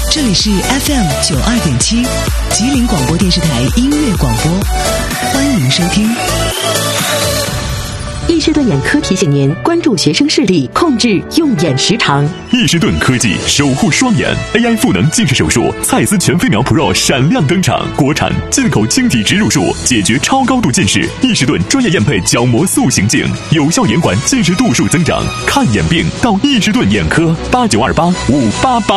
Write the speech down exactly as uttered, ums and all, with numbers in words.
这里是 F M 九二点七，吉林广播电视台音乐广播，欢迎收听。 易士顿眼科提醒您关注学生视力，控制用眼时长。 易士顿科技守护双眼 A I 赋能近视手术，蔡司全飞秒 Pro 闪亮登场，国产进口晶体植入术，解决超高度近视。易士顿专业验配角膜塑形镜，有效延缓近视度数增长。看眼病到易士顿眼科，八九二八五八八